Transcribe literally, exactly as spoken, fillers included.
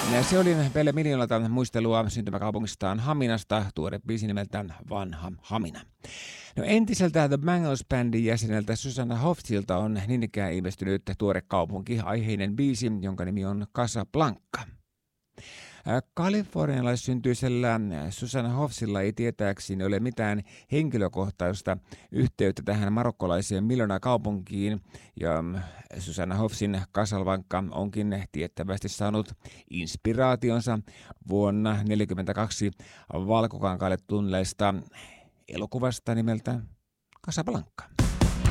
Se oli Pelle Miljoonalta muistelua syntymäkaupungistaan Haminasta, tuore biisi nimeltään Vanha Hamina. No, entiseltä The Bangles-bändin jäseneltä Susanna Hoffsilta on niin ikään ilmestynyt tuore kaupunki-aiheinen biisi, jonka nimi on Casablanca. Kalifornialaissyntyisellä Susanna Hoffsilla ei tietääkseni ole mitään henkilökohtaista yhteyttä tähän marokkolaiseen miljoonakaupunkiin, ja Susanna Hoffsin Casablanca onkin tiettävästi saanut inspiraationsa vuonna tuhatyhdeksänsataaneljäkymmentäkaksi valkokankaalle tulleesta elokuvasta nimeltä Casablanca.